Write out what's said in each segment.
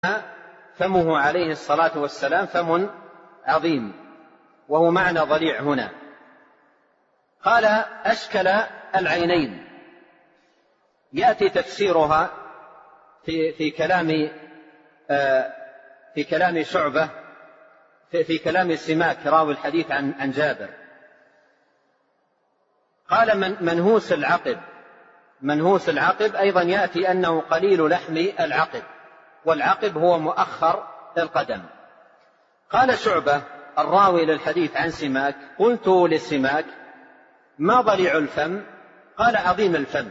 فمه عليه الصلاة والسلام فم عظيم، وهو معنى ضليع هنا. قال أشكل العينين، يأتي تفسيرها في كلام شعبة في كلام سماك راوي الحديث عن جابر. قال منهوس العقب أيضا يأتي أنه قليل لحم العقب، والعقب هو مؤخر القدم. قال شعبة الراوي للحديث عن سماك: قلت لسماك: ما ضليع الفم؟ قال: عظيم الفم.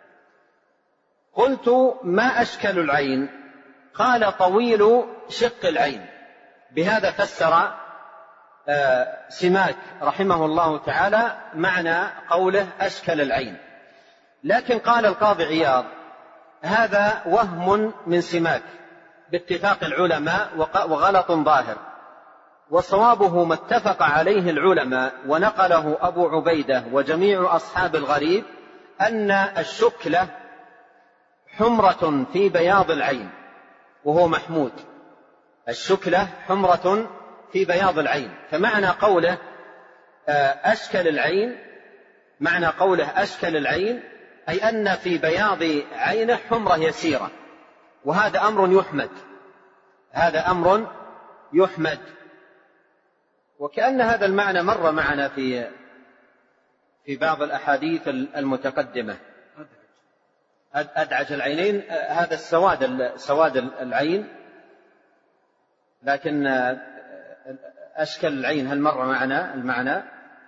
قلت: ما أشكل العين؟ قال: طويل شق العين. بهذا فسر سماك رحمه الله تعالى معنى قوله أشكل العين. لكن قال القاضي عياض: هذا وهم من سماك باتفاق العلماء وغلط ظاهر، وصوابه ما اتفق عليه العلماء ونقله أبو عبيدة وجميع أصحاب الغريب، أن الشكلة حمرة في بياض العين، وهو محمود. الشكلة حمرة في بياض العين، فمعنى قوله أشكل العين، معنى قوله أشكل العين أي أن في بياض عينه حمرة يسيرة، وهذا أمر يحمد، هذا أمر يحمد. وكأن هذا المعنى مر معنا في بعض الأحاديث المتقدمة. أدعج العينين، هذا سواد العين، لكن أشكل العين هل مر معنا المعنى؟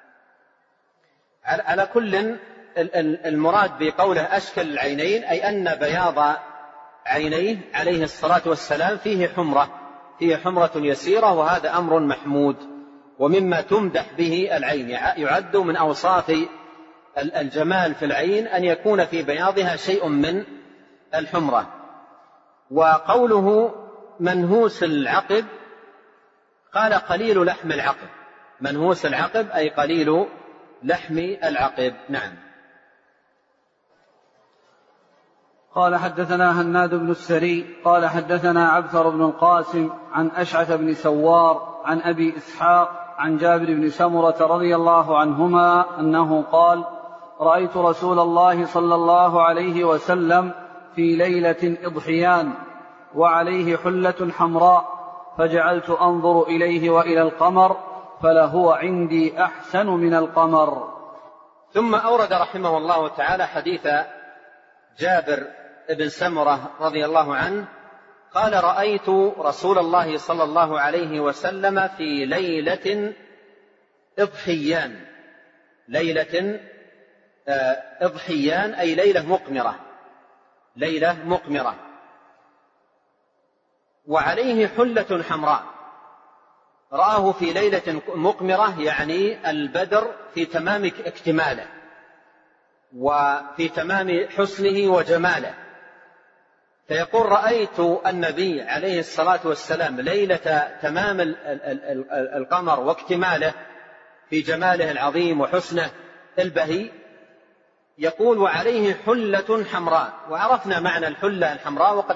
على كل المراد بقوله أشكل العينين أي أن بياض عينيه عليه الصلاة والسلام فيه حمرة يسيرة، وهذا أمر محمود ومما تمدح به العين. يعد من أوصاف الجمال في العين أن يكون في بياضها شيء من الحمرة. وقوله منهوس العقب، قال قليل لحم العقب. منهوس العقب أي قليل لحم العقب. نعم. قال حدثنا هناد بن السري قال حدثنا عبثر بن القاسم عن أشعث بن سوار عن أبي إسحاق عن جابر بن سمرة رضي الله عنهما أنه قال: رأيت رسول الله صلى الله عليه وسلم في ليلة إضحيان وعليه حلة حمراء، فجعلت أنظر إليه وإلى القمر فلهو عندي أحسن من القمر. ثم أورد رحمه الله تعالى حديث جابر بن سمرة رضي الله عنه قال: رأيت رسول الله صلى الله عليه وسلم في ليلة إضحيان. ليلة إضحيان أي ليلة مقمرة، وعليه حلة حمراء. رآه في ليلة مقمرة يعني البدر في تمام اكتماله وفي تمام حسنه وجماله، فيقول: رأيت النبي عليه الصلاة والسلام ليلة تمام القمر واكتماله في جماله العظيم وحسنه البهي. يقول: وعليه حلة حمراء. وعرفنا معنى الحلة الحمراء وقد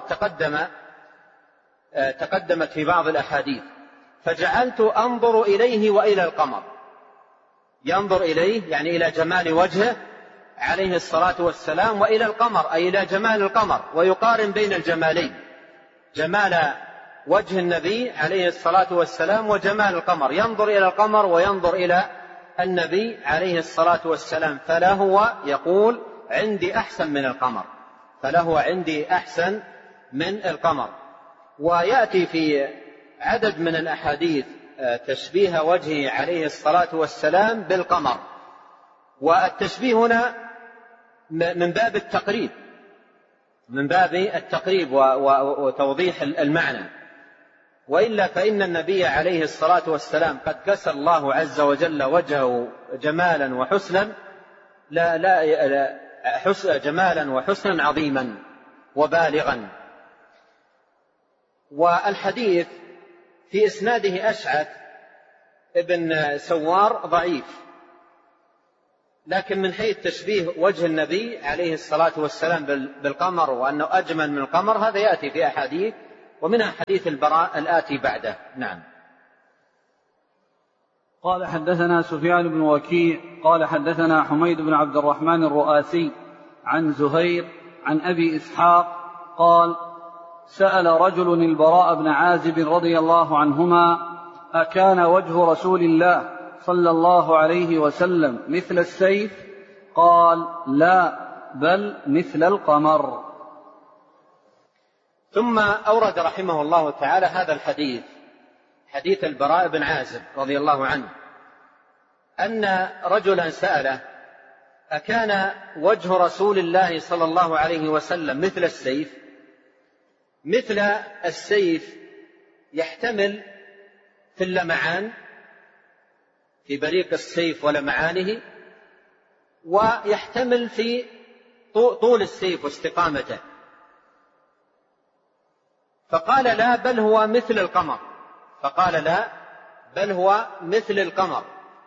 تقدمت في بعض الأحاديث. فجعلت أنظر إليه وإلى القمر. ينظر إليه يعني إلى جمال وجهه عليه الصلاة والسلام، وإلى القمر أي إلى جمال القمر، ويقارن بين الجمالين، جمال وجه النبي عليه الصلاة والسلام وجمال القمر. ينظر إلى القمر وينظر إلى النبي عليه الصلاة والسلام، فلهو يقول: عندي أحسن من القمر، فلهو عندي أحسن من القمر. ويأتي في عدد من الأحاديث تشبيه وجهه عليه الصلاة والسلام بالقمر، والتشبيه هنا من باب التقريب وتوضيح المعنى، وإلا فإن النبي عليه الصلاة والسلام قد كسى الله عز وجل وجهه جمالا وحسنا عظيما وبالغا. والحديث في إسناده أشعث ابن سوار ضعيف، لكن من حيث تشبيه وجه النبي عليه الصلاة والسلام بالقمر وأنه أجمل من القمر، هذا يأتي في أحاديث ومنها حديث البراء الآتي بعده. نعم. قال حدثنا سفيان بن وكيع قال حدثنا حميد بن عبد الرحمن الرؤاسي عن زهير عن أبي إسحاق قال سأل رجل البراء بن عازب رضي الله عنهما أكان وجه رسول الله صلى الله عليه وسلم مثل السيف؟ قال لا بل مثل القمر. ثم أورد رحمه الله تعالى هذا الحديث، حديث البراء بن عازب رضي الله عنه، أن رجلا سأله أكان وجه رسول الله صلى الله عليه وسلم مثل السيف؟ مثل السيف يحتمل في اللمعان، في بريق السيف ولمعانه، ويحتمل في طول السيف واستقامته. فقال لا بل هو مثل القمر. فقال لا بل هو مثل القمر.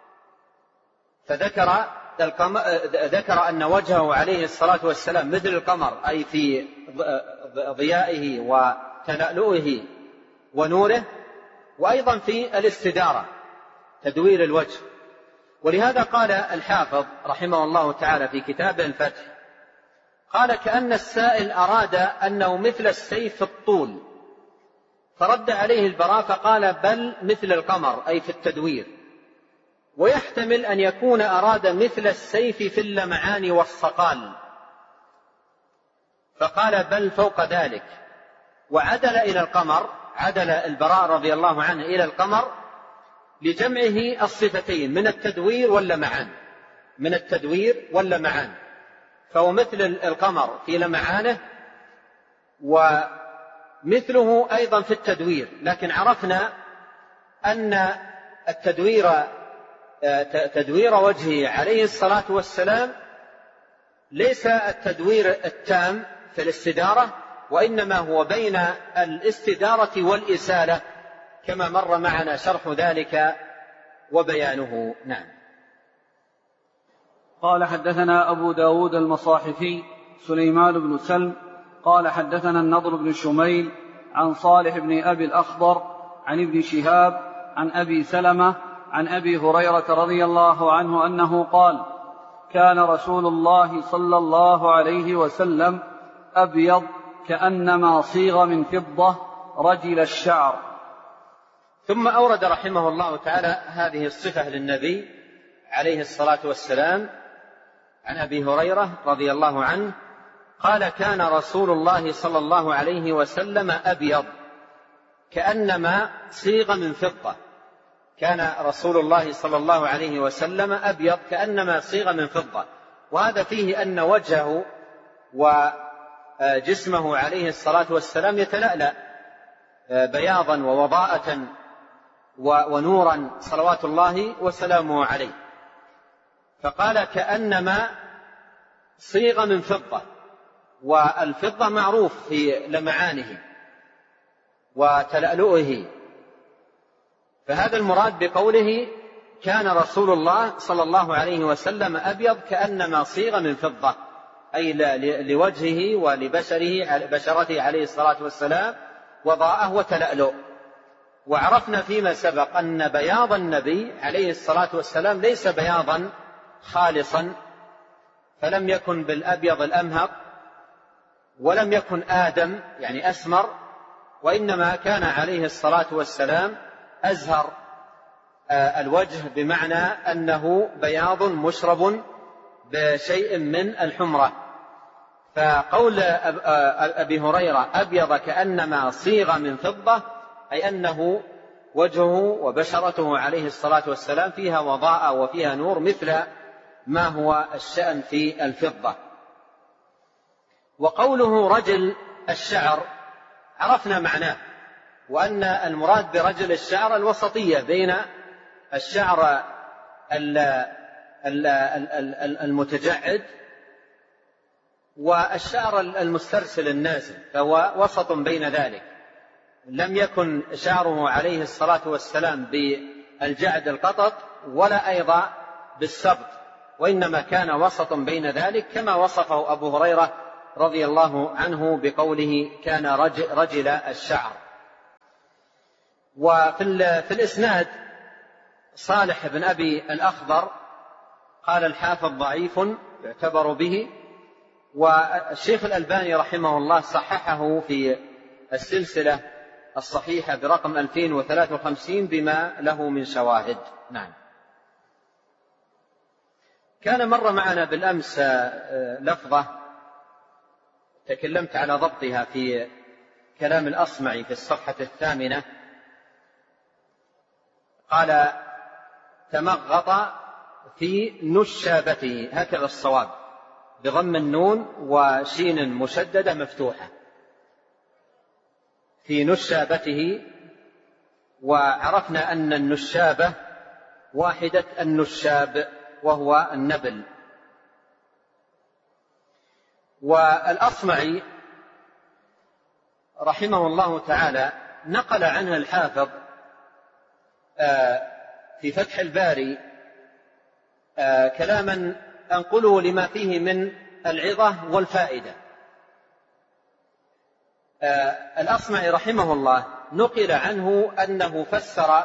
فذكر أن وجهه عليه الصلاة والسلام مثل القمر، أي في ضيائه وتلألؤه ونوره، وأيضا في الاستدارة تدوير الوجه. ولهذا قال الحافظ رحمه الله تعالى في كتابه الفتح، قال كأن السائل أراد أنه مثل السيف في الطول، فرد عليه البراء فقال بل مثل القمر أي في التدوير. ويحتمل أن يكون أراد مثل السيف في اللمعان والصقال، فقال بل فوق ذلك. وعدل إلى القمر، عدل البراء رضي الله عنه إلى القمر لجمعه الصفتين من التدوير واللمعان، من التدوير واللمعان، فهو مثل القمر في لمعانه ومثله أيضا في التدوير. لكن عرفنا أن تدوير وجهه عليه الصلاة والسلام ليس التدوير التام في الاستدارة، وإنما هو بين الاستدارة والإسالة، كما مر معنا شرح ذلك وبيانه. نعم. قال حدثنا أبو داود المصاحفي سليمان بن سلم قال حدثنا النضر بن شميل عن صالح بن أبي الأخضر عن ابن شهاب عن أبي سلمة عن أبي هريرة رضي الله عنه أنه قال كان رسول الله صلى الله عليه وسلم أبيض كأنما صيغ من فضة رجل الشعر. ثم أورد رحمه الله تعالى هذه الصفة للنبي عليه الصلاة والسلام عن أبي هريرة رضي الله عنه قال كان رسول الله صلى الله عليه وسلم أبيض كأنما صيغ من فضة. كان رسول الله صلى الله عليه وسلم أبيض كأنما صيغ من فضة، وهذا فيه أن وجهه وجسمه عليه الصلاة والسلام يتلألأ بياضا ووضاءة ونورا صلوات الله وسلامه عليه. فقال كأنما صيغ من فضة، والفضة معروف في لمعانه وتلألؤه، فهذا المراد بقوله كان رسول الله صلى الله عليه وسلم أبيض كأنما صيغ من فضة، أي لوجهه ولبشرته عليه الصلاة والسلام وضاءه وتلألؤ. وعرفنا فيما سبق أن بياض النبي عليه الصلاة والسلام ليس بياضا خالصا، فلم يكن بالأبيض الأمهق، ولم يكن آدم يعني أسمر، وإنما كان عليه الصلاة والسلام أزهر الوجه، بمعنى أنه بياض مشرب بشيء من الحمرة. فقول أبي هريرة أبيض كأنما صيغ من فضة، أي أنه وجهه وبشرته عليه الصلاة والسلام فيها وضاء وفيها نور مثل ما هو الشأن في الفضة. وقوله رجل الشعر عرفنا معناه، وأن المراد برجل الشعر الوسطية بين الشعر المتجعد والشعر المسترسل النازل، فهو وسط بين ذلك. لم يكن شعره عليه الصلاة والسلام بالجعد القطط ولا أيضا بالسبط، وإنما كان وسط بين ذلك، كما وصفه أبو هريرة رضي الله عنه بقوله كان رجل الشعر. وفي الإسناد صالح بن أبي الأخضر قال الحافظ ضعيف يعتبر به، والشيخ الألباني رحمه الله صححه في السلسلة الصحيحة برقم 2053 بما له من شواهد. نعم. كان مر معنا بالأمس لفظة تكلمت على ضبطها في كلام الأصمعي في الصفحة 8. قال تمغط في نشابته، هكذا الصواب، بضم النون وشين مشددة مفتوحة، في نشابته. وعرفنا أن النشابة واحدة النشاب وهو النبل. والأصمعي رحمه الله تعالى نقل عنه الحافظ في فتح الباري كلاما أنقله لما فيه من العظة والفائدة. الأصمعي رحمه الله نقل عنه أنه فسر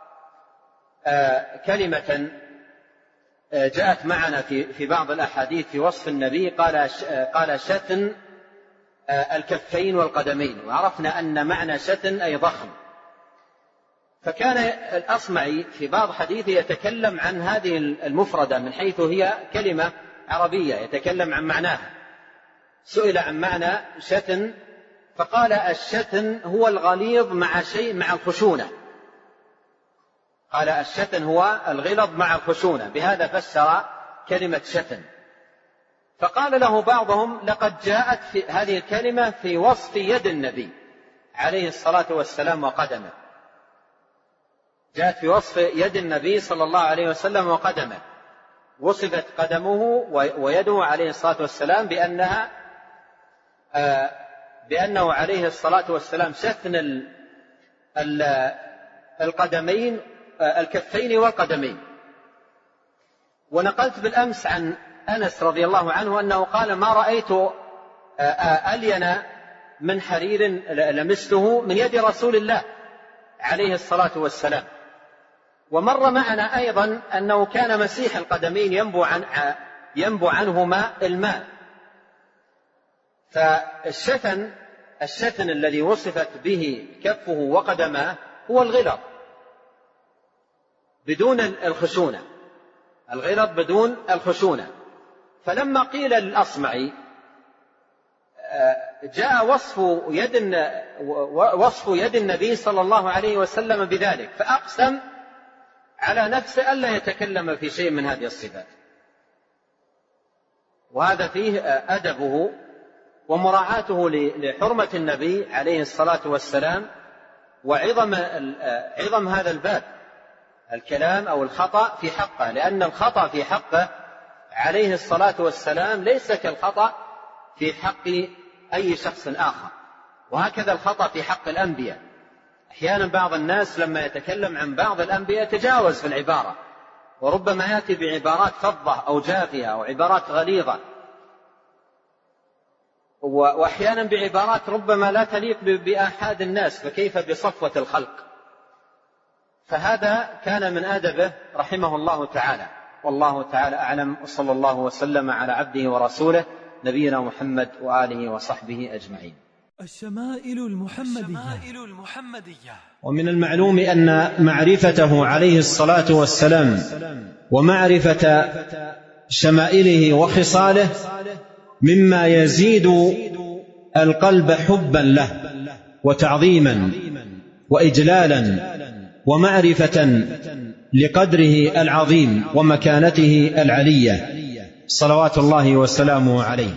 كلمة جاءت معنا في بعض الأحاديث في وصف النبي، قال شتن الكفين والقدمين، وعرفنا أن معنى شتن أي ضخم. فكان الأصمعي في بعض حديثه يتكلم عن هذه المفردة من حيث هي كلمة عربية يتكلم عن معناها. سئل عن معنى شتن فقال الشتن هو الغليظ مع شيء مع الخشونة. قال الشتن هو الغلظ مع الخشونة، بهذا فسر كلمة شتن. فقال له بعضهم لقد جاءت في هذه الكلمة في وصف يد النبي عليه الصلاة والسلام وقدمه، جاءت في وصف يد النبي صلى الله عليه وسلم وقدمه، وصفت قدمه ويده عليه الصلاة والسلام بأنه عليه الصلاة والسلام شتن القدمين الكفين والقدمين. ونقلت بالأمس عن أنس رضي الله عنه أنه قال ما رأيت ألين من حرير لمسته من يد رسول الله عليه الصلاة والسلام. ومر معنا أيضا أنه كان مسيح القدمين ينبو عنهما الماء. فالشتن الذي وصفت به كفه وقدماه هو الغلظ بدون الخشونة، الغلظ بدون الخشونة. فلما قيل للأصمعي جاء وصف يد النبي صلى الله عليه وسلم بذلك، فأقسم على نفسه ألا يتكلم في شيء من هذه الصفات. وهذا فيه أدبه ومراعاته لحرمة النبي عليه الصلاة والسلام وعظم هذا الباب، الكلام أو الخطأ في حقه، لأن الخطأ في حقه عليه الصلاة والسلام ليس كالخطأ في حق أي شخص آخر. وهكذا الخطأ في حق الأنبياء، أحيانا بعض الناس لما يتكلم عن بعض الأنبياء يتجاوز في العبارة، وربما يأتي بعبارات فظة أو جافية أو عبارات غليظة، وأحيانا بعبارات ربما لا تليق بآحاد الناس، فكيف بصفوة الخلق. فهذا كان من أدبه رحمه الله تعالى، والله تعالى أعلم، وصلى الله وسلم على عبده ورسوله نبينا محمد وآله وصحبه أجمعين. الشمائل المحمدية. ومن المعلوم أن معرفته عليه الصلاة والسلام ومعرفة شمائله وخصاله مما يزيد القلب حبا له وتعظيما وإجلالا ومعرفة لقدره العظيم ومكانته العلية صلوات الله وسلامه عليه.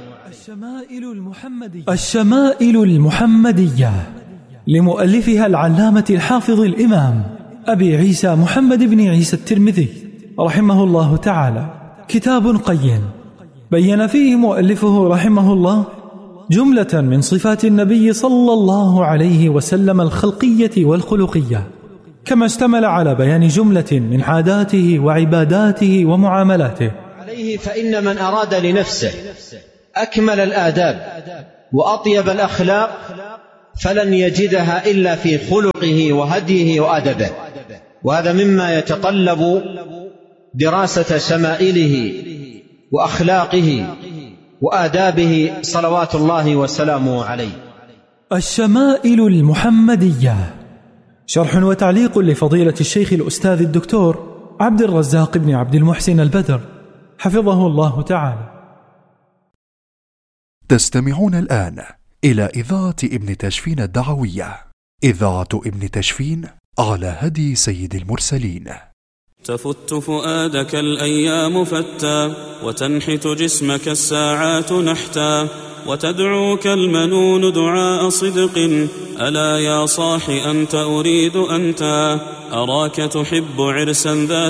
الشمائل المحمدية لمؤلفها العلامة الحافظ الإمام أبي عيسى محمد بن عيسى الترمذي رحمه الله تعالى، كتاب قيم بين فيه مؤلفه رحمه الله جملة من صفات النبي صلى الله عليه وسلم الخلقية والخلقية، كما اشتمل على بيان جملة من عاداته وعباداته ومعاملاته عليه. فإن من أراد لنفسه أكمل الآداب وأطيب الأخلاق فلن يجدها إلا في خلقه وهديه وأدبه، وهذا مما يتطلب دراسة شمائله وأخلاقه وآدابه صلوات الله وسلامه عليه. الشمائل المحمدية، شرح وتعليق لفضيلة الشيخ الأستاذ الدكتور عبد الرزاق بن عبد المحسن البدر حفظه الله تعالى. تستمعون الآن إلى إذاعة ابن تشفين الدعوية، إذاعة ابن تشفين على هدي سيد المرسلين. تفت فؤادك الأيام فتى، وتنحت جسمك الساعات نحتا، وتدعوك المنون دعاء صدق، ألا يا صاح أنت أريد أنت، أراك تحب عرسا ذا